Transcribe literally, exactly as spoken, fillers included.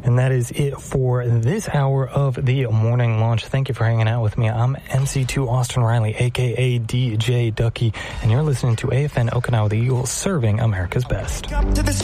And that is it for this hour of the morning launch. Thank you for hanging out with me. I'm M C two Austin Riley, a k a. D J Ducky, and you're listening to A F N Okinawa, the Eagle, serving America's best. Up to this